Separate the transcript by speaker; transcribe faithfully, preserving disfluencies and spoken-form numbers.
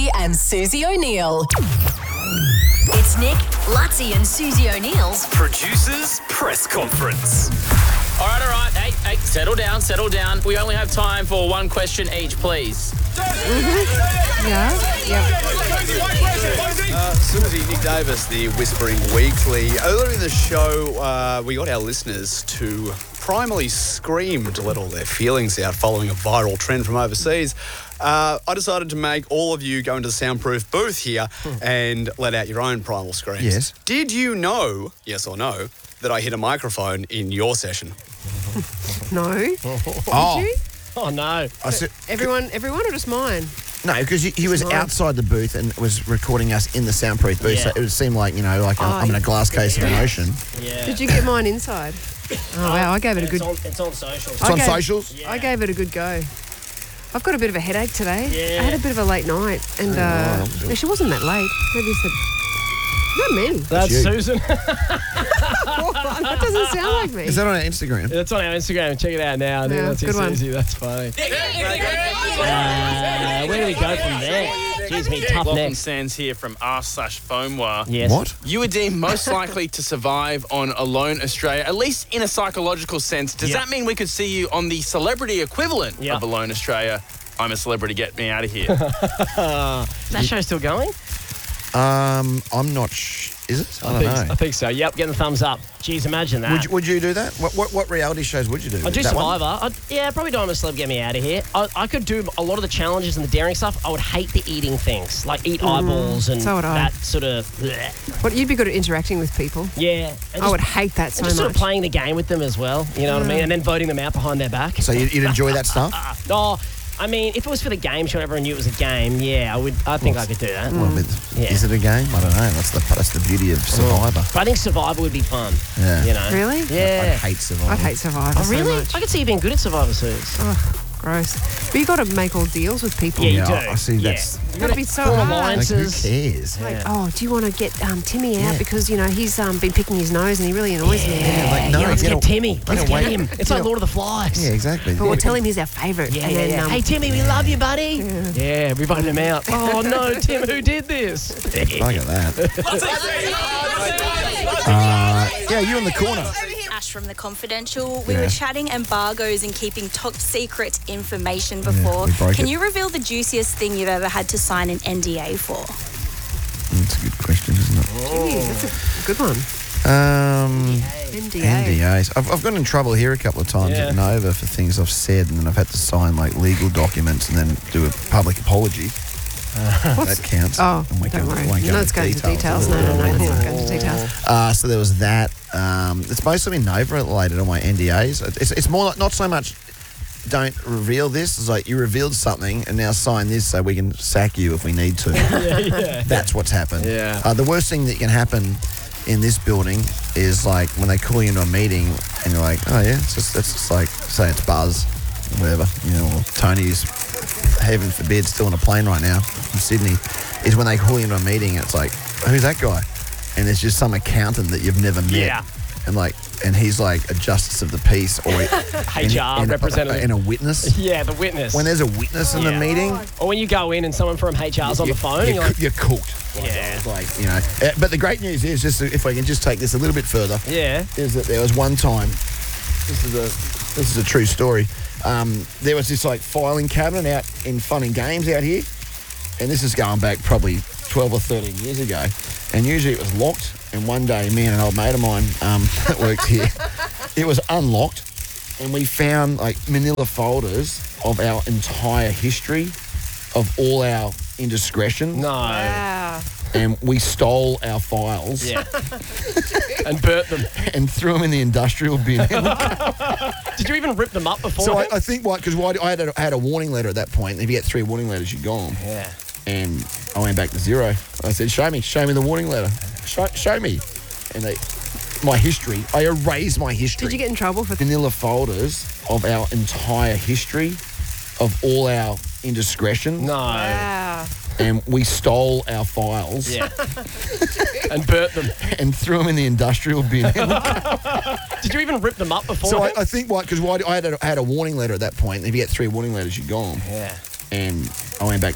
Speaker 1: and Susie O'Neill.
Speaker 2: It's Nick, Lutzi and Susie O'Neill's
Speaker 3: Producers Press Conference.
Speaker 4: All right, all right. Hey, hey, settle down, settle down. We only have time for one question each, please.
Speaker 5: Mm-hmm. Yeah, yeah.
Speaker 6: Uh, Susie, Nick Davis, the Whispering Weekly. Earlier in the show, uh, we got our listeners to primarily scream to let all their feelings out following a viral trend from overseas. Uh, I decided to make all of you go into the soundproof booth here and let out your own primal screams.
Speaker 7: Yes.
Speaker 6: Did you know, yes or no, that I hit a microphone in your session?
Speaker 5: No.
Speaker 7: Oh.
Speaker 5: Did you?
Speaker 8: Oh, no.
Speaker 7: I said,
Speaker 5: Everyone, everyone or just mine?
Speaker 7: no, because he, he was
Speaker 5: Mine.
Speaker 7: outside the booth and was recording us in the soundproof booth,
Speaker 8: Yeah.
Speaker 7: so it would seem like, you know, like I'm,
Speaker 5: Oh,
Speaker 7: I'm in a glass case of an ocean.
Speaker 8: Yeah.
Speaker 5: Did you get mine inside? Oh, wow, I gave it a
Speaker 8: It's
Speaker 5: good...
Speaker 8: on, it's on social.
Speaker 7: It's on
Speaker 5: gave-
Speaker 7: socials?
Speaker 8: Yeah.
Speaker 5: I gave it a good go. I've got a bit of a headache today.
Speaker 8: Yeah.
Speaker 5: I had a bit of a late night, and uh,
Speaker 7: wow.
Speaker 5: actually, it wasn't that late. Maybe it's the... Not me.
Speaker 8: That's
Speaker 7: you.
Speaker 8: Susan.
Speaker 5: That doesn't sound like me.
Speaker 7: Is that on our Instagram?
Speaker 8: That's on our Instagram. Check it out now. I think
Speaker 5: Yeah,
Speaker 8: that's
Speaker 5: good one.
Speaker 8: Susie. That's funny. Uh, where do we go from there? Jeez, me tough
Speaker 4: Lachlan
Speaker 8: neck.
Speaker 4: Sands here from r slash FoamWar.
Speaker 8: Yes.
Speaker 7: What?
Speaker 4: You were deemed most likely to survive on Alone Australia, at least in a psychological sense. Does
Speaker 8: Yep.
Speaker 4: that mean we could see you on the celebrity equivalent
Speaker 8: Yep.
Speaker 4: of Alone Australia? I'm a celebrity, get me out of here.
Speaker 8: That show's still going?
Speaker 7: Um, I'm not... Sh- is it? I,
Speaker 8: I
Speaker 7: don't
Speaker 8: think,
Speaker 7: know.
Speaker 8: I think so. Yep, getting the thumbs up. Jeez, imagine that.
Speaker 7: Would you, would you do that? What, what what reality shows would you do?
Speaker 8: I'd do
Speaker 7: That one?
Speaker 8: Survivor. I'd, yeah, probably do I'm a Celeb, get me out of here. I, I could do a lot of the challenges and the daring stuff. I would hate the eating things, like eat eyeballs and
Speaker 5: so would I.
Speaker 8: that sort of... bleh.
Speaker 5: What, you'd be good at interacting with people.
Speaker 8: Yeah. And
Speaker 5: I
Speaker 8: just-
Speaker 5: would hate that so
Speaker 8: and just sort
Speaker 5: much.
Speaker 8: of playing the game with them as well, you know what I mean? And then voting them out behind their back.
Speaker 7: So you'd, you'd enjoy that stuff?
Speaker 8: Oh, I mean, if it was for the game show and everyone knew it was a game, yeah, I would. I think I could do that.
Speaker 7: Well, but
Speaker 8: Yeah.
Speaker 7: is it a game? I don't know. That's the that's the beauty of Survivor.
Speaker 8: But I think Survivor would be fun.
Speaker 7: Yeah.
Speaker 8: You know?
Speaker 5: Really?
Speaker 7: I'd
Speaker 8: Yeah.
Speaker 7: hate Survivor.
Speaker 5: I'd hate Survivor
Speaker 8: Oh,
Speaker 5: so
Speaker 8: really?
Speaker 5: much.
Speaker 8: I could see you being good at Survivor Series.
Speaker 5: Ugh, gross. But you got to make all deals with people.
Speaker 8: Yeah, you
Speaker 7: Yeah,
Speaker 8: do.
Speaker 7: I see.
Speaker 8: Yeah.
Speaker 7: That's
Speaker 5: It's got to be so
Speaker 8: Form
Speaker 5: hard.
Speaker 7: like, who
Speaker 8: alliances.
Speaker 7: cares?
Speaker 5: Like,
Speaker 8: Yeah.
Speaker 5: oh, do you want to get um, Timmy out
Speaker 7: Yeah.
Speaker 5: because, you know, he's um, been picking his nose and he really annoys me.
Speaker 7: Yeah, like, no,
Speaker 8: yeah, let's
Speaker 7: get
Speaker 8: get
Speaker 7: a-
Speaker 8: Timmy.
Speaker 7: get
Speaker 8: Let's
Speaker 7: away-
Speaker 8: get him. It's
Speaker 7: get
Speaker 8: like
Speaker 7: a-
Speaker 8: Lord of the Flies.
Speaker 7: Yeah, exactly.
Speaker 5: But we'll tell him he's our favourite.
Speaker 8: Yeah,
Speaker 5: and
Speaker 8: yeah,
Speaker 5: then,
Speaker 8: yeah.
Speaker 5: Um,
Speaker 8: Hey, Timmy, we love you, buddy. Yeah, we voted him out. Oh, no, Tim, who did this?
Speaker 7: I got that. uh, yeah, you in the corner.
Speaker 9: Ash from The Confidential. We
Speaker 7: Yeah.
Speaker 9: were chatting embargoes and keeping top secret information before.
Speaker 7: we broke
Speaker 9: Can
Speaker 7: it.
Speaker 9: you reveal the juiciest thing you've ever had to sign an N D A for?
Speaker 7: That's a good question, isn't it?
Speaker 5: Gee, that's a good one.
Speaker 7: Um,
Speaker 5: N D A.
Speaker 7: N D As. I've, I've gotten in trouble here a couple of times
Speaker 8: Yeah.
Speaker 7: at Nova for things I've said, and then I've had to sign like legal documents and then do a public apology. That counts.
Speaker 5: Oh,
Speaker 7: I won't
Speaker 5: don't
Speaker 7: go-
Speaker 5: worry.
Speaker 7: won't
Speaker 5: You're
Speaker 7: go
Speaker 5: not
Speaker 7: into
Speaker 5: going into details.
Speaker 7: of
Speaker 5: No,
Speaker 7: it.
Speaker 5: no, no. Let's not go into details.
Speaker 7: Uh, so there was that. Um, it's mostly been Nova related on my N D As. It's, it's more like not so much don't reveal this. It's like you revealed something and now sign this so we can sack you if we need to.
Speaker 8: Yeah, yeah.
Speaker 7: That's what's happened.
Speaker 8: Yeah.
Speaker 7: Uh, the worst thing that can happen in this building is like when they call you into a meeting and you're like, oh yeah, it's just, it's just like, say it's Buzz, whatever, you know, or Tony's, heaven forbid, still on a plane right now from Sydney, is when they call you into a meeting and it's like, who's that guy? And it's just some accountant that you've never met.
Speaker 8: Yeah.
Speaker 7: And like, and he's like a justice of the peace or
Speaker 8: H R
Speaker 7: and,
Speaker 8: representative.
Speaker 7: and a witness.
Speaker 8: Yeah, the witness.
Speaker 7: When there's a witness in the
Speaker 8: Yeah.
Speaker 7: meeting,
Speaker 8: Or when you go in and someone from H R's on the phone, and
Speaker 7: you're,
Speaker 8: you're like,
Speaker 7: you're cooked. Like,
Speaker 8: Yeah.
Speaker 7: it's like, you know. Uh, but the great news is, just if I can just take this a little bit further,
Speaker 8: yeah.
Speaker 7: is that there was one time, this is a this is a true story. Um, there was this like filing cabinet out in Fun and Games out here, and this is going back probably twelve or thirteen years ago. And usually it was locked. And one day, me and an old mate of mine um, that worked here, it was unlocked, and we found like manila folders of our entire history, of all our indiscretions,
Speaker 8: No.
Speaker 5: Wow.
Speaker 7: and we stole our files
Speaker 8: Yeah. And burnt them.
Speaker 7: and threw them in the industrial bin.
Speaker 8: Did you even rip them up before?
Speaker 7: So I, I think what, because I had a, I had a warning letter at that point. And if you get three warning letters, you're gone.
Speaker 8: yeah.
Speaker 7: And I went back to zero. I said, show me, show me the warning letter. Show, show me. And they, my history, I erased my history.
Speaker 5: Did you get in trouble for...
Speaker 7: Manila folders of our entire history, of all our indiscretions,
Speaker 8: No.
Speaker 5: Wow.
Speaker 7: and we stole our files
Speaker 8: Yeah. And burnt them.
Speaker 7: and threw them in the industrial bin.
Speaker 8: Did you even rip them up before?
Speaker 7: So I, I think what, because I had a, I had a warning letter at that point. And if you get three warning letters, you're gone.
Speaker 8: yeah.
Speaker 7: And I went back